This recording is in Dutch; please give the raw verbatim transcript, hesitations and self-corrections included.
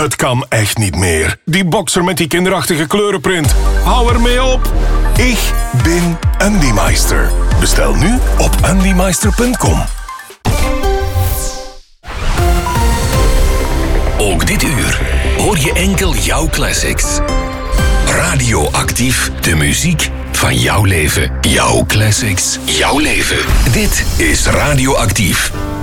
Het kan echt niet meer. Die boxer met die kinderachtige kleurenprint. Hou ermee op. Ik ben Andy Meister. Bestel nu op andy meister punt com. Ook dit uur hoor je enkel jouw classics. Radioactief, de muziek van jouw leven. Jouw classics, jouw leven. Dit is Radioactief.